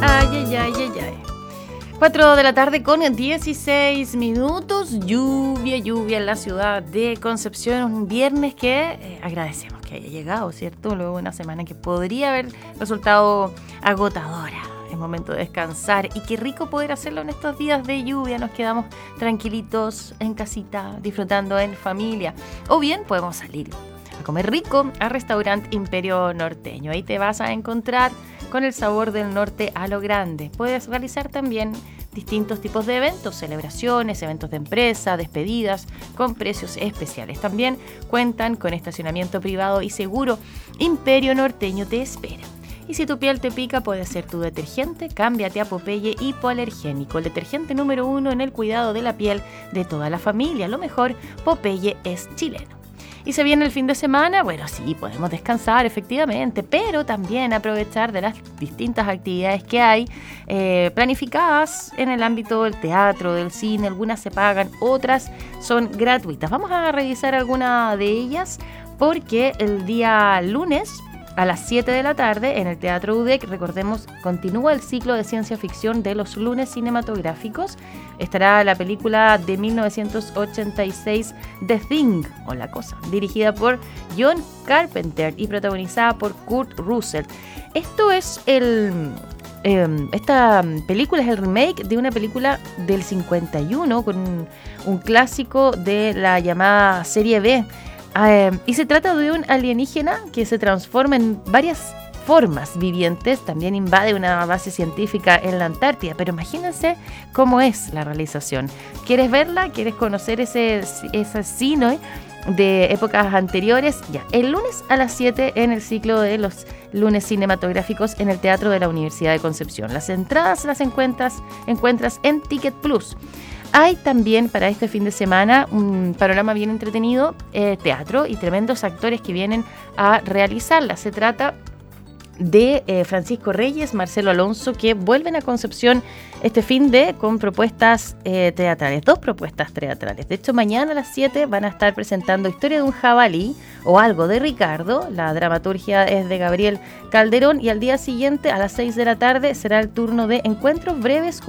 Ay, ay, ay, ay, ay. 4 de la tarde con 16 minutos. Lluvia en la ciudad de Concepción. Un viernes que agradecemos que haya llegado, ¿cierto? Luego de una semana que podría haber resultado agotadora. Es momento de descansar y qué rico poder hacerlo en estos días de lluvia. Nos quedamos tranquilitos en casita, disfrutando en familia. O bien podemos salir a comer rico al restaurante Imperio Norteño. Ahí te vas a encontrar con el sabor del norte a lo grande. Puedes realizar también distintos tipos de eventos, celebraciones, eventos de empresa, despedidas, con precios especiales. También cuentan con estacionamiento privado y seguro. Imperio Norteño te espera. Y si tu piel te pica, puede ser tu detergente. Cámbiate a Popeye Hipoalergénico, el detergente número 1 en el cuidado de la piel de toda la familia. Lo mejor, Popeye es chileno. Y se viene el fin de semana, bueno, sí, podemos descansar efectivamente, pero también aprovechar de las distintas actividades que hay planificadas en el ámbito del teatro, del cine. Algunas se pagan, otras son gratuitas. Vamos a revisar alguna de ellas porque el día lunes a las 7 de la tarde en el Teatro UDEC, recordemos, continúa el ciclo de ciencia ficción de los lunes cinematográficos. Estará la película de 1986 The Thing, o La Cosa, dirigida por John Carpenter y protagonizada por Kurt Russell. Esto es esta película es el remake de una película del 51 con un clásico de la llamada serie B. Y se trata de un alienígena que se transforma en varias formas vivientes, también invade una base científica en la Antártida, pero imagínense cómo es la realización. ¿Quieres verla? ¿Quieres conocer ese cine de épocas anteriores? Ya, el lunes a las 7 en el ciclo de los lunes cinematográficos en el Teatro de la Universidad de Concepción. Las entradas las encuentras en Ticket Plus. Hay también para este fin de semana un panorama bien entretenido, teatro y tremendos actores que vienen a realizarla. Se trata de Francisco Reyes, Marcelo Alonso, que vuelven a Concepción este fin de con propuestas teatrales, 2 propuestas teatrales. De hecho, mañana a las 7 van a estar presentando Historia de un jabalí o Algo de Ricardo. La dramaturgia es de Gabriel Calderón y al día siguiente a las 6 de la tarde será el turno de Encuentros Breves